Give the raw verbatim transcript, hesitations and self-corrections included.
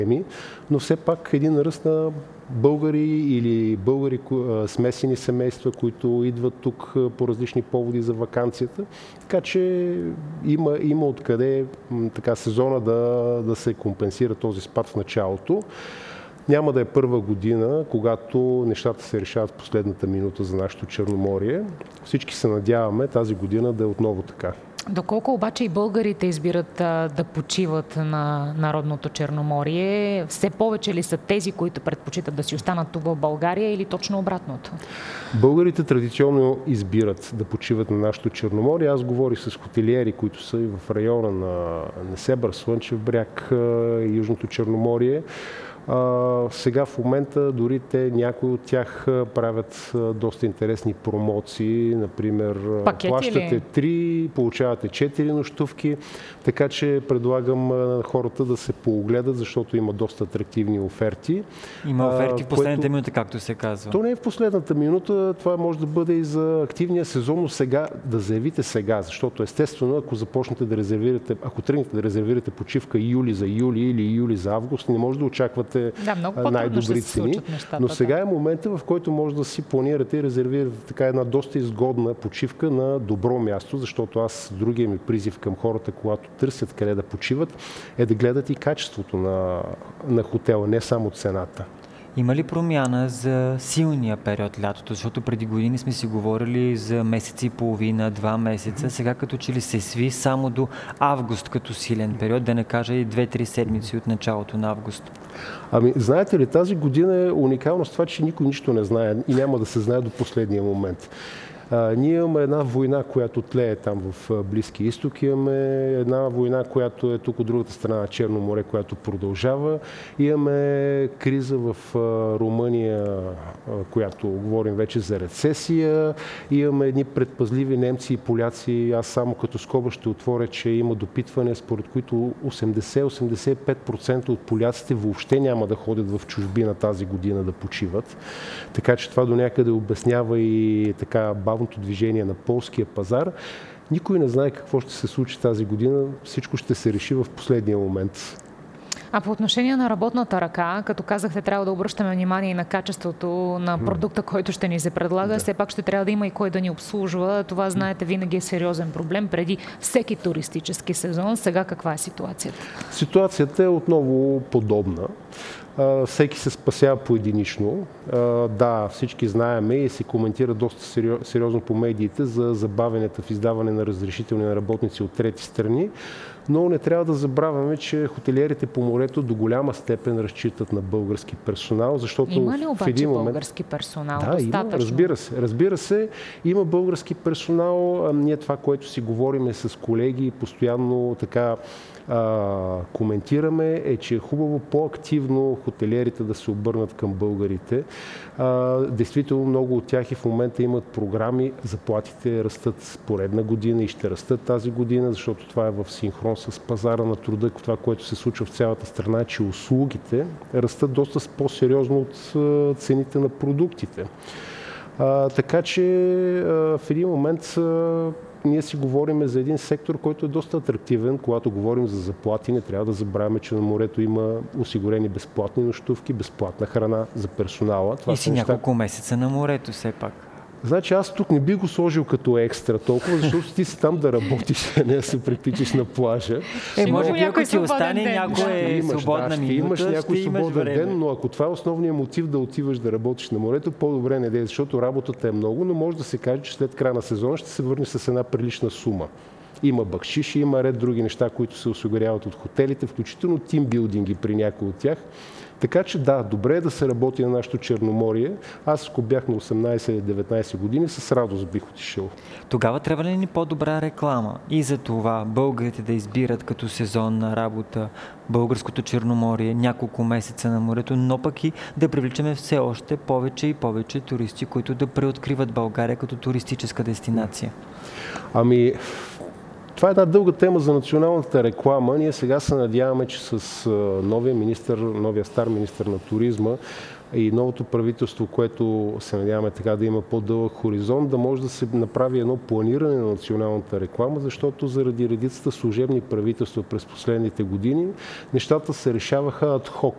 но все пак един ръст на българи или българи смесени семейства, които идват тук по различни поводи за ваканцията. Така че има, има откъде така, сезона да, да се компенсира този спад в началото. Няма да е първа година, когато нещата се решават в последната минута за нашето Черноморие. Всички се надяваме тази година да е отново така. Доколко обаче и българите избират а, да почиват на Народното Черноморие, все повече ли са тези, които предпочитат да си останат тук в България или точно обратното? Българите традиционно избират да почиват на нашето Черноморие. Аз говорих с хотелиери, които са и в района на Несебър, Слънчев бряг и Южното Черноморие. А, сега в момента дори те, някои от тях правят а, доста интересни промоции. Например, пакети плащате ли? три, получавате четири нощувки. Така че предлагам а, хората да се поогледат, защото има доста атрактивни оферти. Има оферти а, в последната което... минута, както се казва. То не е в последната минута, това може да бъде и за активния сезон, но сега да заявите сега, защото естествено, ако започнете да резервирате, ако тръгнете да резервирате почивка юли за юли или юли за август, не може да очаквате да, най-добри цени, нещата, но сега да. Е момента, в който може да си планирате и резервирате така една доста изгодна почивка на добро място, защото аз другия ми призив към хората, когато търсят къде да почиват, е да гледат и качеството на, на хотела, не само цената. Има ли промяна за силния период лятото? Защото преди години сме си говорили за месеци и половина, два месеца. Сега като че ли се сви само до август като силен период, да не кажа и две-три седмици от началото на август. Ами, знаете ли, тази година е уникална с това, че никой нищо не знае и няма да се знае до последния момент. А, ние имаме една война, която тлее там в Близкия изток. Имаме една война, която е тук от другата страна на Черно море, която продължава. Имаме криза в а, Румъния, а, която говорим вече за рецесия. Имаме едни предпазливи немци и поляци. Аз само като скоба ще отворя, че има допитване, според които осемдесет до осемдесет и пет процента от поляците въобще няма да ходят в чужбина тази година да почиват. Така че това до някъде обяснява и така бавно движение на полския пазар. Никой не знае какво ще се случи тази година. Всичко ще се реши в последния момент. А по отношение на работната ръка, като казахте, трябва да обръщаме внимание и на качеството на продукта, който ще ни се предлага. Да. Все пак ще трябва да има и кой да ни обслужва. Това, знаете, винаги е сериозен проблем преди всеки туристически сезон. Сега каква е ситуацията? Ситуацията е отново подобна. Uh, всеки се спасява поединично. Uh, да, всички знаеме и се коментира доста сериозно по медиите за забавянето в издаване на разрешителни на работници от трети страни, но не трябва да забравяме, че хотелиерите по морето до голяма степен разчитат на български персонал, защото има ли обаче в един момент... български персонал? Да, достатъчно? Има, разбира се. Разбира се, има български персонал. Ние това, което си говорим с колеги, постоянно така а, коментираме, е, че е хубаво по-активно хотелиерите да се обърнат към българите. А, действително много от тях и в момента имат програми, заплатите растат поредна година и ще растат тази година, защото това е в синхрон с пазара на труда. Това, което се случва в цялата страна, е, че услугите растат доста по-сериозно от цените на продуктите. А, така че а, в един момент а, ние си говорим за един сектор, който е доста атрактивен. Когато говорим за заплати, не трябва да забравяме, че на морето има осигурени безплатни нощувки, безплатна храна за персонала. Това и си неща... няколко месеца на морето все пак. Значи аз тук не би го сложил като екстра толкова, защото ти си там да работиш, а не да се припичаш на плажа. Е, може би ако ти остане някой свободна минута, имаш някой свободен време. ден, но ако това е основният мотив да отиваш да работиш на морето, по-добре не дей, защото работата е много, но може да се каже, че след края на сезона ще се върнеш с една прилична сума. Има бакшиши, има ред други неща, които се осигуряват от хотелите, включително тимбилдинги при някои от тях. Така че да, добре е да се работи на нашото Черноморие. Аз, ако бях на осемнайсет-деветнайсет години, с радост бих отишъл. Тогава трябва ли ни по-добра реклама? И за това българите да избират като сезонна работа българското Черноморие, няколко месеца на морето, но пък и да привличаме все още повече и повече туристи, които да преоткриват България като туристическа дестинация. Ами... Това е една дълга тема за националната реклама. Ние сега се надяваме, че с новия министър, новия стар министър на туризма и новото правителство, което се надяваме така да има по-дълъг хоризонт, да може да се направи едно планиране на националната реклама, защото заради редицата служебни правителства през последните години нещата се решаваха адхок.